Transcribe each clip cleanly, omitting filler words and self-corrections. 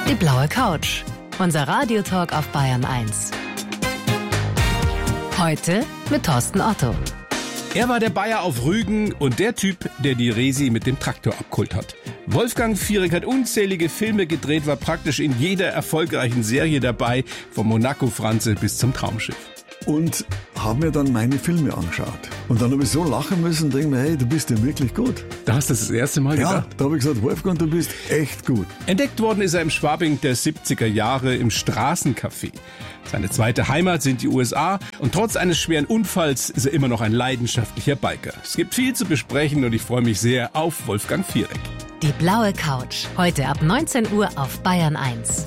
Die blaue Couch. Unser Radiotalk auf Bayern 1. Heute mit Thorsten Otto. Er war der Bayer auf Rügen und der Typ, der die Resi mit dem Traktor abgeholt hat. Wolfgang Fierek hat unzählige Filme gedreht, war praktisch in jeder erfolgreichen Serie dabei, vom Monaco-Franze bis zum Traumschiff. Und habe mir dann meine Filme angeschaut. Und dann habe ich so lachen müssen und denke mir, hey, du bist ja wirklich gut. Da hast du das erste Mal gedacht? Ja, da habe ich gesagt, Wolfgang, du bist echt gut. Entdeckt worden ist er im Schwabing der 70er Jahre im Straßencafé. Seine zweite Heimat sind die USA und trotz eines schweren Unfalls ist er immer noch ein leidenschaftlicher Biker. Es gibt viel zu besprechen und ich freue mich sehr auf Wolfgang Fierek. Die blaue Couch. Heute ab 19 Uhr auf Bayern 1.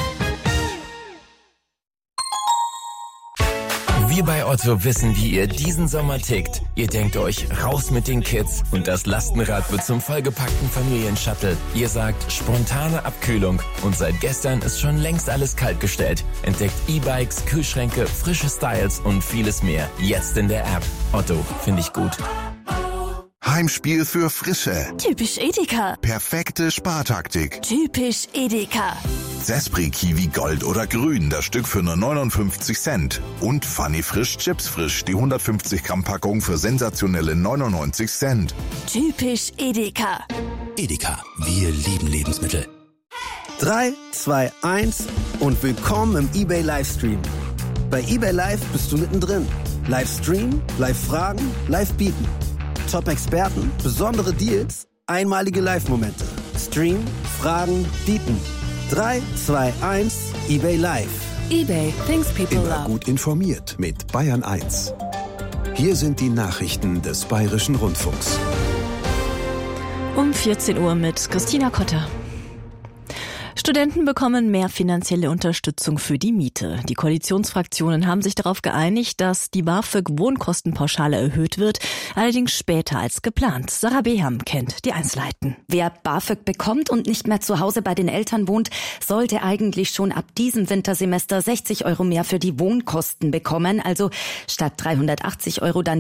Wir bei Otto wissen, wie ihr diesen Sommer tickt. Ihr denkt euch, raus mit den Kids und das Lastenrad wird zum vollgepackten Familienshuttle. Ihr sagt, spontane Abkühlung und seit gestern ist schon längst alles kaltgestellt. Entdeckt E-Bikes, Kühlschränke, frische Styles und vieles mehr. Jetzt in der App. Otto, finde ich gut. Heimspiel für Frische. Typisch Edeka. Perfekte Spartaktik. Typisch Edeka. Zespri Kiwi Gold oder Grün, das Stück für nur 59 Cent. Und Funny Frisch Chips Frisch, die 150 Gramm Packung für sensationelle 99 Cent. Typisch Edeka. Edeka, wir lieben Lebensmittel. 3, 2, 1 und willkommen im eBay Livestream. Bei eBay Live bist du mittendrin. Livestream, Live-Fragen, Live-Bieten. Top-Experten, besondere Deals, einmalige Live-Momente. Stream, Fragen, Bieten. 3, 2, 1, eBay Live. eBay, things people Immer love. gut informiert mit Bayern 1. Hier sind die Nachrichten des Bayerischen Rundfunks. Um 14 Uhr mit Christina Kotter. Studenten bekommen mehr finanzielle Unterstützung für die Miete. Die Koalitionsfraktionen haben sich darauf geeinigt, dass die BAföG-Wohnkostenpauschale erhöht wird, allerdings später als geplant. Sarah Beham kennt die Einzelheiten. Wer BAföG bekommt und nicht mehr zu Hause bei den Eltern wohnt, sollte eigentlich schon ab diesem Wintersemester 60 € mehr für die Wohnkosten bekommen. Also statt 380 € dann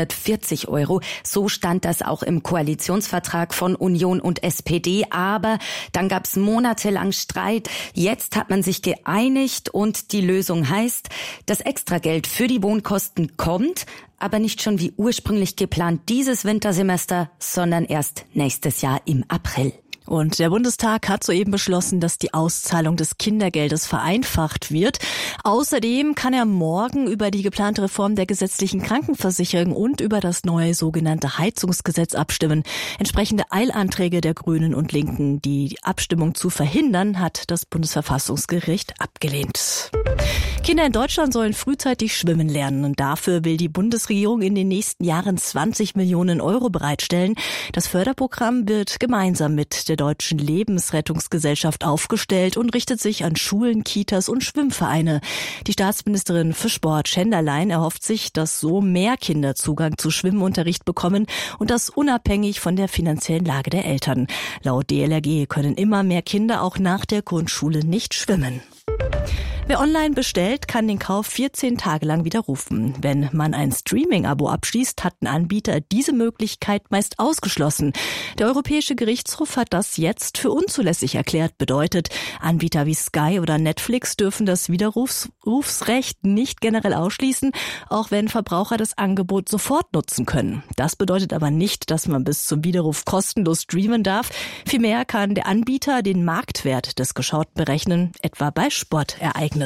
440 €. So stand das auch im Koalitionsvertrag von Union und SPD. Aber dann gab es monatelang Streit. Jetzt hat man sich geeinigt und die Lösung heißt, das Extrageld für die Wohnkosten kommt, aber nicht schon wie ursprünglich geplant dieses Wintersemester, sondern erst nächstes Jahr im April. Und der Bundestag hat soeben beschlossen, dass die Auszahlung des Kindergeldes vereinfacht wird. Außerdem kann er morgen über die geplante Reform der gesetzlichen Krankenversicherung und über das neue sogenannte Heizungsgesetz abstimmen. Entsprechende Eilanträge der Grünen und Linken, die Abstimmung zu verhindern, hat das Bundesverfassungsgericht abgelehnt. Kinder in Deutschland sollen frühzeitig schwimmen lernen und dafür will die Bundesregierung in den nächsten Jahren 20 Millionen € bereitstellen. Das Förderprogramm wird gemeinsam mit der Deutschen Lebensrettungsgesellschaft aufgestellt und richtet sich an Schulen, Kitas und Schwimmvereine. Die Staatsministerin für Sport, Schenderlein, erhofft sich, dass so mehr Kinder Zugang zu Schwimmunterricht bekommen und das unabhängig von der finanziellen Lage der Eltern. Laut DLRG können immer mehr Kinder auch nach der Grundschule nicht schwimmen. Wer online bestellt, kann den Kauf 14 Tage lang widerrufen. Wenn man ein Streaming-Abo abschließt, hatten Anbieter diese Möglichkeit meist ausgeschlossen. Der Europäische Gerichtshof hat das jetzt für unzulässig erklärt. Bedeutet, Anbieter wie Sky oder Netflix dürfen das Widerrufsrecht nicht generell ausschließen, auch wenn Verbraucher das Angebot sofort nutzen können. Das bedeutet aber nicht, dass man bis zum Widerruf kostenlos streamen darf. Vielmehr kann der Anbieter den Marktwert des Geschauten berechnen, etwa bei Sportereignissen.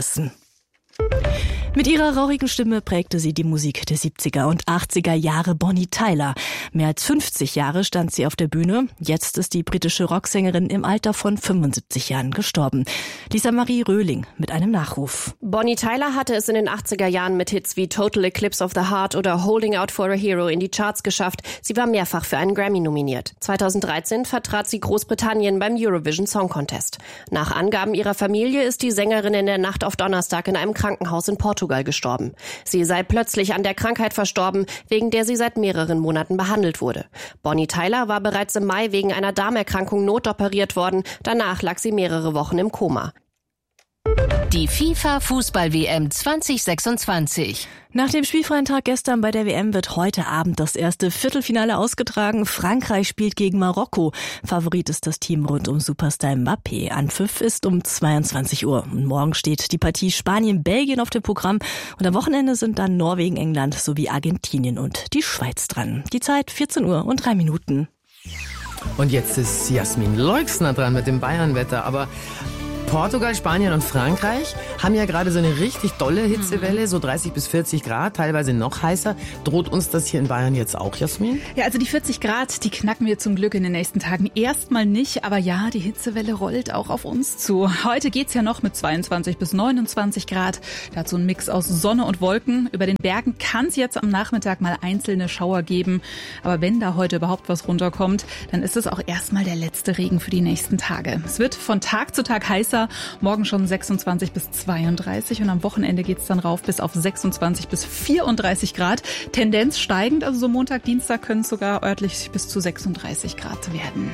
Mit ihrer rauchigen Stimme prägte sie die Musik der 70er und 80er Jahre. Bonnie Tyler. Mehr als 50 Jahre stand sie auf der Bühne. Jetzt ist die britische Rocksängerin im Alter von 75 Jahren gestorben. Lisa Marie Röhling mit einem Nachruf. Bonnie Tyler hatte es in den 80er Jahren mit Hits wie Total Eclipse of the Heart oder Holding Out for a Hero in die Charts geschafft. Sie war mehrfach für einen Grammy nominiert. 2013 vertrat sie Großbritannien beim Eurovision Song Contest. Nach Angaben ihrer Familie ist die Sängerin in der Nacht auf Donnerstag in einem Krankenhaus in Portugal gestorben. Sie sei plötzlich an der Krankheit verstorben, wegen der sie seit mehreren Monaten behandelt wurde. Bonnie Tyler war bereits im Mai wegen einer Darmerkrankung notoperiert worden. Danach lag sie mehrere Wochen im Koma. Die FIFA-Fußball-WM 2026. Nach dem spielfreien Tag gestern bei der WM wird heute Abend das erste Viertelfinale ausgetragen. Frankreich spielt gegen Marokko. Favorit ist das Team rund um Superstar Mbappé. Anpfiff ist um 22 Uhr. Und morgen steht die Partie Spanien-Belgien auf dem Programm. Und am Wochenende sind dann Norwegen, England sowie Argentinien und die Schweiz dran. Die Zeit 14 Uhr und 3 Minuten. Und jetzt ist Jasmin Leixner dran mit dem Bayern-Wetter. Aber Portugal, Spanien und Frankreich haben ja gerade so eine richtig dolle Hitzewelle, so 30 bis 40 Grad, teilweise noch heißer. Droht uns das hier in Bayern jetzt auch, Jasmin? Ja, also die 40 Grad, die knacken wir zum Glück in den nächsten Tagen erstmal nicht. Aber ja, die Hitzewelle rollt auch auf uns zu. Heute geht's ja noch mit 22 bis 29 Grad. Dazu ein Mix aus Sonne und Wolken. Über den Bergen kann es jetzt am Nachmittag mal einzelne Schauer geben. Aber wenn da heute überhaupt was runterkommt, dann ist es auch erstmal der letzte Regen für die nächsten Tage. Es wird von Tag zu Tag heißer. Morgen schon 26 bis 32 und am Wochenende geht's dann rauf bis auf 26 bis 34 Grad. Tendenz steigend, also so Montag, Dienstag können es sogar örtlich bis zu 36 Grad werden.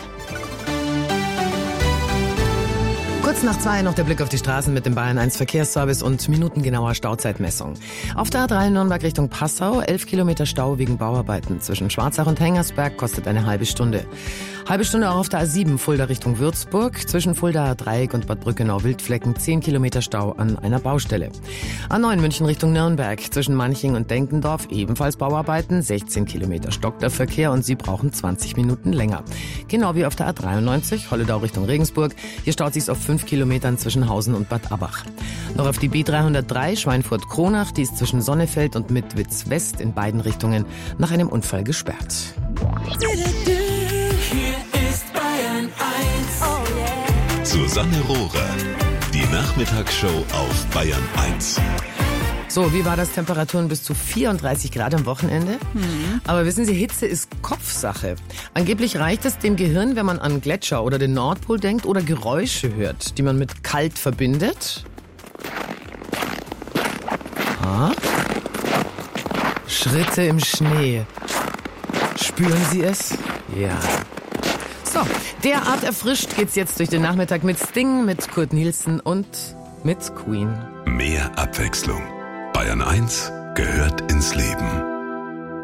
Kurz nach 2 noch der Blick auf die Straßen mit dem Bayern 1 Verkehrsservice und minutengenauer Stauzeitmessung. Auf der A3 Nürnberg Richtung Passau, 11 Kilometer Stau wegen Bauarbeiten. Zwischen Schwarzach und Hengersberg kostet eine halbe Stunde. Halbe Stunde auch auf der A7 Fulda Richtung Würzburg. Zwischen Fuldaer Dreieck und Bad Brückenau-Wildflecken 10 Kilometer Stau an einer Baustelle. A9 München Richtung Nürnberg. Zwischen Manching und Denkendorf ebenfalls Bauarbeiten. 16 Kilometer stockt der Verkehr und Sie brauchen 20 Minuten länger. Genau wie auf der A93 Holledau Richtung Regensburg. Hier staut sich's auf 5 Kilometern zwischen Hausen und Bad Abbach. Noch auf die B303 Schweinfurt-Kronach. Die ist zwischen Sonnefeld und Mitwitz West in beiden Richtungen nach einem Unfall gesperrt. Susanne Rohrer, die Nachmittagsshow auf Bayern 1. So, wie war das? Temperaturen bis zu 34 Grad am Wochenende? Aber wissen Sie, Hitze ist Kopfsache. Angeblich reicht es dem Gehirn, wenn man an Gletscher oder den Nordpol denkt oder Geräusche hört, die man mit kalt verbindet. Schritte im Schnee. Spüren Sie es? Ja. So, derart erfrischt geht's jetzt durch den Nachmittag mit Sting, mit Kurt Nielsen und mit Queen. Mehr Abwechslung. Bayern 1 gehört ins Leben.